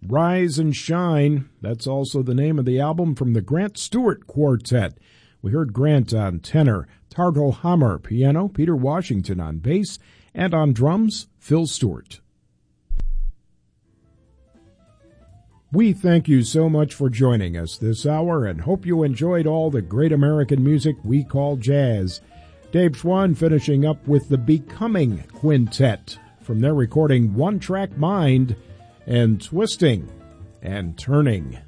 Rise and Shine, that's also the name of the album from the Grant Stewart Quartet. We heard Grant on tenor, Targo Hammer piano, Peter Washington on bass, and on drums, Phil Stewart. We thank you so much for joining us this hour and hope you enjoyed all the great American music we call jazz. Dave Schwann finishing up with the Becoming Quintet from their recording One Track Mind and Twisting and Turning.